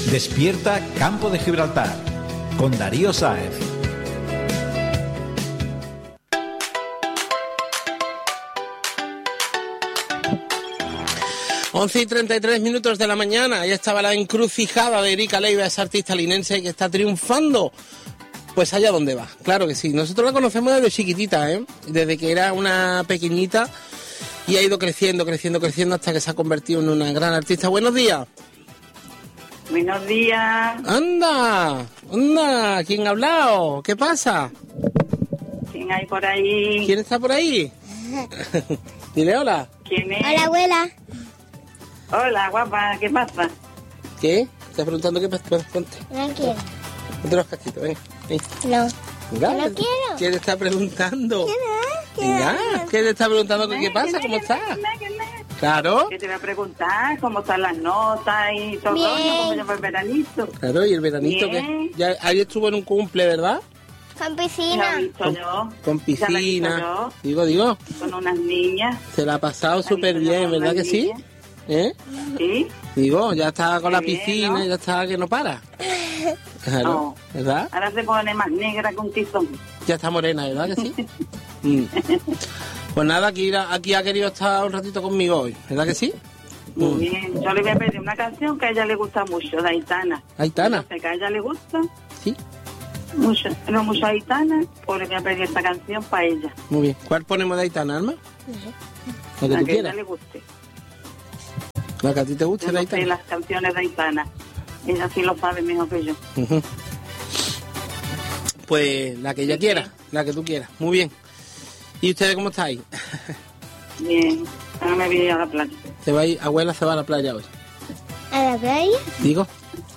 Despierta Campo de Gibraltar con Darío Sáez. Once y 33 minutos de la mañana. Ahí estaba la encrucijada de Erika Leiva, esa artista linense que está triunfando. Pues allá donde va, claro que sí. Nosotros la conocemos desde chiquitita, desde que era una pequeñita y ha ido creciendo hasta que se ha convertido en una gran artista. Buenos días. Buenos días. Anda, ¿quién ha hablado? ¿Qué pasa? ¿Quién hay por ahí? ¿Quién está por ahí? Dile hola. ¿Quién es? Hola, abuela. Hola, guapa, ¿qué pasa? ¿Qué? ¿Estás preguntando qué pasa? Ponte. No quiero. Ponte los casquitos, ven. No. Venga, No quiero. ¿Qué te está preguntando? ¿Quién Venga, ¿qué te está preguntando? ¿Qué pasa? ¿Cómo estás? Claro. ¿Qué te voy a preguntar? ¿Cómo están las notas y todo? Bien. ¿Cómo se llama el veranito? Claro, y el veranito Bien. que ya ayer estuvo en un cumple, ¿verdad? Con Ya piscina. lo he visto yo. Con Ya lo he visto piscina. yo, Digo, con unas niñas. se la ha pasado ¿La súper visto yo bien, con ¿verdad que unas sí? niñas? Sí. Digo, ya está con Qué la bien, piscina, ¿no? ya está que no para. Claro, No. ¿verdad? Ahora se pone más negra que un tizón. Ya está morena, ¿verdad que sí? Pues nada, aquí ha querido estar un ratito conmigo hoy, ¿verdad que sí? Muy bien. Yo le voy a pedir una canción que a ella le gusta mucho, de Aitana. Aitana, Yo sé que a ella le gusta sí, mucho, no mucho a Aitana, pues le voy a pedir esta canción para ella. muy bien. ¿Cuál ponemos de Aitana, Alma? La que Para tú que a ella quieras. le guste. La que a ti te guste Yo de no sé Aitana. las canciones de Aitana. Ella sí lo sabe mejor que yo. Ujú. Pues la que ella quiera, la que tú quieras. Muy bien. ¿Y ustedes cómo estáis? Bien. Ahora me voy a ir a la playa. Se va a ir, abuela se va a la playa hoy. ¿A la playa? Digo.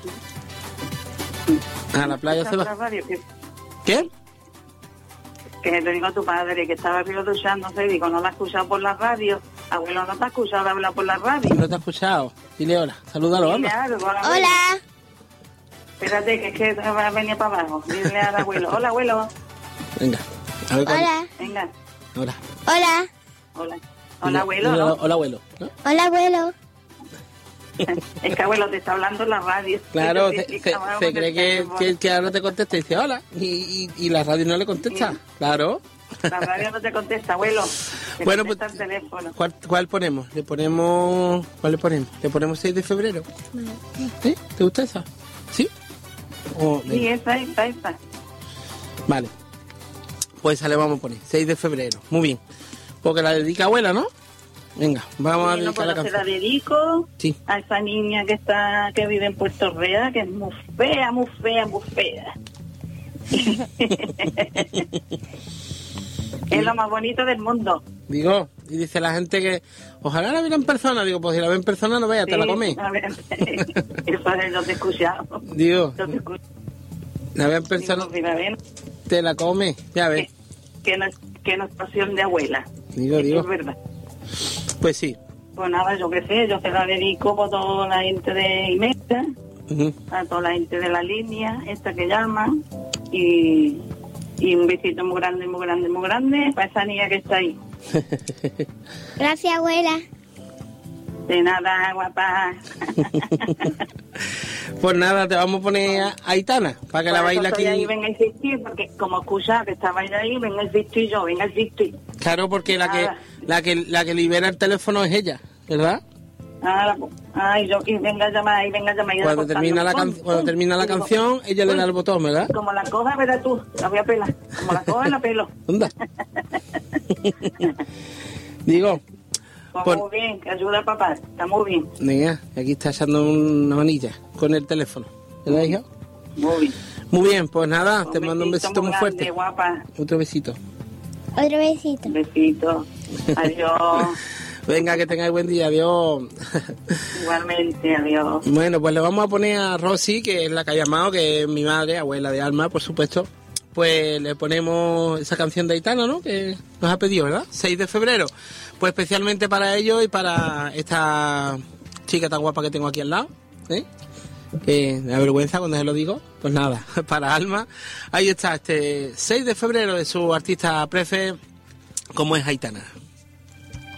A la playa se ¿Escuchas va. la radio? ¿Qué? Que le digo a tu padre que estaba arriba duchándose, digo, no la ha escuchado por la radio. Abuelo, ¿no te ha escuchado hablar por la radio? ¿No te ha escuchado? Dile hola. Salúdalo, Dile Alma. algo al abuelo. Hola. Espérate, que es que va a venir para abajo. Dile al abuelo. Hola, abuelo. Venga. A ver cuándo. Hola. Venga. Ahora. Hola. Hola. Dile- Hola, abuelo, dile ¿no? Hola, abuelo. ¿no? Hola, abuelo. Es que abuelo te está hablando en la radio. Claro, Y se, te- se- se cree que ahora te contesta y dice hola. Y la radio no le contesta. Claro. La radio no te contesta, abuelo. Te Bueno, contesta pues, el teléfono. ¿Cuál ponemos? ¿Cuál le ponemos? ¿Le ponemos 6 de febrero? ¿Sí? ¿Te gusta esa? ¿Sí? Sí, esa. Vale. Pues esa le vamos a poner. 6 de febrero. Muy bien. Porque la dedica abuela, ¿no? Venga, vamos a Sí, no dedicar la puedo, se la canción. dedico Sí. a esa niña que vive en Puerto Real, que es muy fea, muy fea, muy fea. Es lo más bonito del mundo. Digo, y dice la gente que ojalá la viera en persona. Digo, pues si la ve en persona no vea, te la Sí, comes. a ver, eso es, yo te he escuchado. Digo, Yo te he escuchado. la ve en persona, Digo, mira, ven, te la comes. Ya ves. que no es pasión de abuela. Digo. Es verdad. Pues sí. Pues nada, yo qué sé, yo se la dedico por toda la gente de Imeta, Ujú. a toda la gente de la línea, esta que llaman, y un besito muy grande, muy grande, muy grande para esa niña que está ahí. Gracias, abuela. De nada, guapa. Pues nada, te vamos a poner a Aitana para que la Por eso baile estoy aquí. ahí, venga a insistir, porque como escucha que estabais ahí, venga a insistir yo, venga a insistir. Claro, porque Nada. la que libera el teléfono es ella, ¿verdad? Y venga a llamar, y venga a llamar. y Cuando cortando termina la el fondo. cuando termina la Digo, canción, ella le da el uy, botón, ¿verdad? Como la coja, verás tú, la voy a pelar. Como la coja, la pelo. Anda. Digo, Pues Pues- muy bien, que ayuda a papá, está muy bien, venga, aquí está echando una manilla con el teléfono. ¿Verdad, hija? muy bien. Muy bien, pues nada, te mando un besito muy grande, fuerte. Guapa, Otro besito. Otro besito. un besito, adiós, Venga, que tengáis buen día, adiós. igualmente, adiós. Bueno, pues le vamos a poner a Rosy, que es la que ha llamado, que es mi madre, abuela de Alma, por supuesto. Pues le ponemos esa canción de Aitana, ¿no? Que nos ha pedido, ¿verdad? 6 de febrero. Pues especialmente para ellos y para esta chica tan guapa que tengo aquí al lado, ¿eh? Que me da vergüenza cuando se lo digo. Pues nada, para Alma. Ahí está, este 6 de febrero de su artista prefe, como es Aitana.